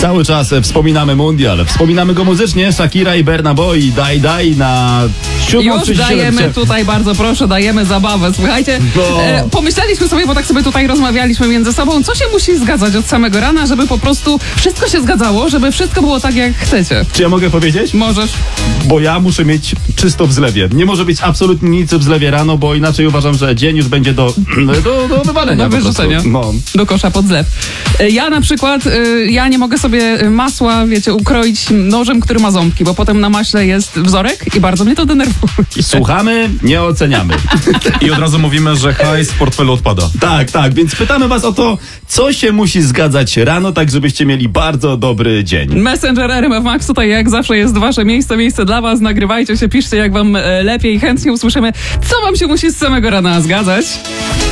Cały czas wspominamy mundial. Wspominamy go muzycznie. Shakira i Burna Boy. Daj na 7:37. Już dajemy tutaj, bardzo proszę, dajemy zabawę. Słuchajcie, pomyśleliśmy sobie, bo tak sobie tutaj rozmawialiśmy między sobą, co się musi zgadzać od samego rana, żeby po prostu wszystko się zgadzało, żeby wszystko było tak, jak chcecie. Czy ja mogę powiedzieć? Możesz. Bo ja muszę mieć czysto w zlewie. Nie może być absolutnie nic w zlewie rano, bo inaczej uważam, że dzień już będzie do wywalenia. Do wyrzucenia. No. Do kosza pod zlew. Ja na przykład, ja nie mogę sobie masła, wiecie, ukroić nożem, który ma ząbki, bo potem na maśle jest wzorek i bardzo mnie to denerwuje. Słuchamy, nie oceniamy. I od razu mówimy, że hajs z portfelu odpada. Tak, więc pytamy was o to, co się musi zgadzać rano, tak żebyście mieli bardzo dobry dzień. Messenger RMF Max tutaj jak zawsze jest wasze miejsce dla was. Nagrywajcie się, piszcie jak wam lepiej, chętnie usłyszymy, co wam się musi z samego rana zgadzać.